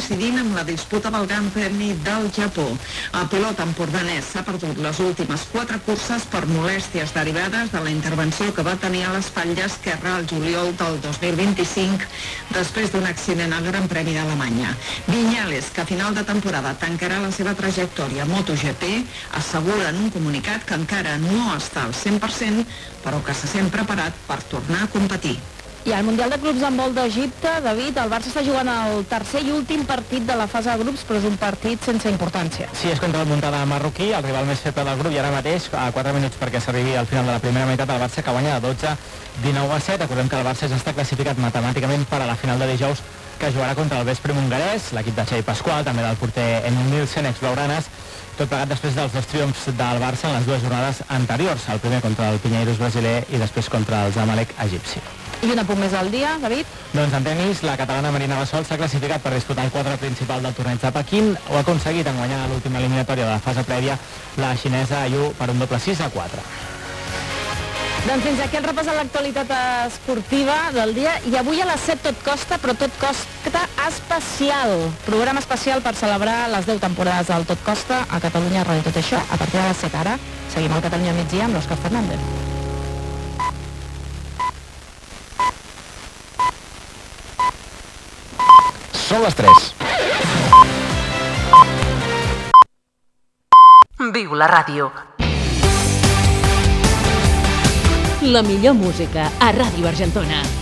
coincidint amb la disputa del Gran Premi del Japó. El pilot empordanès s'ha perdut les últimes 4 curses per molèsties derivades de la intervenció que va tenir a l'espatlla esquerra al juliol del 2025 després d'un accident al Gran Premi d'Alemanya. Viñales, que a final de temporada tancarà la seva trajectòria a MotoGP, assegura en un comunicat que encara no està al 100%, però que se sent preparat per tornar a competir. I al Mundial de Clubs d'handbol d'Egipte, David, el Barça està jugant el tercer i últim partit de la fase de grups, però és un partit sense importància. Sí, és contra el Muntada marroquí, el rival més feble del grup, i ara mateix, a 4 minuts perquè s'arribi al final de la primera meitat, el Barça que guanya de 12-19-7. Recordem que el Barça ja està classificat matemàticament per a la final de dijous, que jugarà contra el Vespre hongarès, l'equip de Xavi Pasqual, també del porter Emil Nielsen, ex-blaugranes, tot plegat després dels 2 triomfs del Barça en les 2 jornades anteriors, el primer contra el Pinheiros brasiler i després contra el Zamalek egipci. I un apunt més al dia, David? Doncs en tenis, la catalana Marina Gasol s'ha classificat per disputar el quadre principal del torneig de Pequín. Ho ha aconseguit en guanyar l'última eliminatòria de la fase prèvia la xinesa Yu per un doble 6-4. Doncs fins aquí el repàs de l'actualitat esportiva del dia. I avui a les 7 tot costa, però tot costa especial. Programa especial per celebrar les 10 temporades del Tot Costa a Catalunya Ràdio. Tot això a partir de les 7 ara. Seguim al Catalunya migdia amb l'Òscar Fernández. Són les 3. Viu la ràdio. La millor música a Ràdio Argentona.